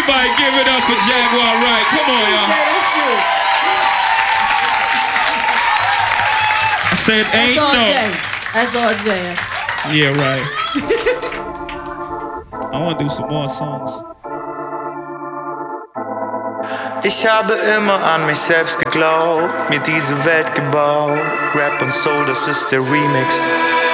Everybody give it up for Jaguar Wright. Come on, y'all. I said ain't no. That's all Jay. Yeah, right. I want to do some more songs. Ich habe immer an mich selbst geglaubt, mir diese Welt gebaut. Rap und Soul, das ist der Remix.